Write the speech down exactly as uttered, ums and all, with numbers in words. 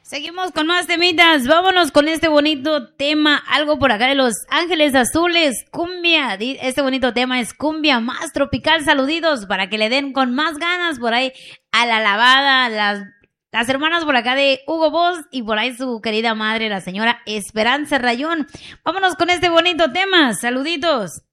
Seguimos con más temitas. Vámonos con este bonito tema. Algo por acá de Los Ángeles Azules. Cumbia. Este bonito tema es cumbia más tropical. Saluditos para que le den con más ganas por ahí a la lavada. Las, las hermanas por acá de Hugo Boss y por ahí su querida madre, la señora Esperanza Rayón. Vámonos con este bonito tema. Saluditos.